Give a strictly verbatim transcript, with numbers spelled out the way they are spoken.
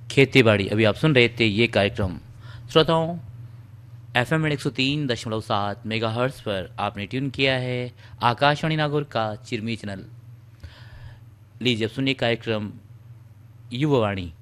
खेती बाड़ी। अभी आप सुन रहे थे ये कार्यक्रम। श्रोताओं, एफ एम एक सौ तीन दशमलव सात मेगा हर्ट्स पर आपने ट्यून किया है आकाशवाणी नागौर का चिरमी चैनल। लीजिए अब सुनिए कार्यक्रम युवावाणी।